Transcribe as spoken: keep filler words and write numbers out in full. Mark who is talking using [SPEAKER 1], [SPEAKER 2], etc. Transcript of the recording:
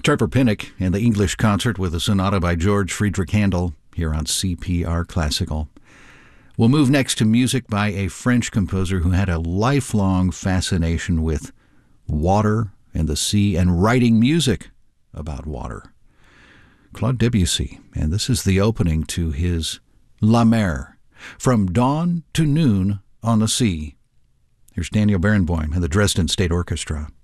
[SPEAKER 1] Trevor Pinnock and the English Concert with a sonata by George Friedrich Handel here on C P R Classical. We'll move next to music by a French composer who had a lifelong fascination with water and the sea and writing music about water. Claude Debussy, and this is the opening to his La Mer, From Dawn to Noon on the Sea. Here's Daniel Barenboim and the Dresden State Orchestra.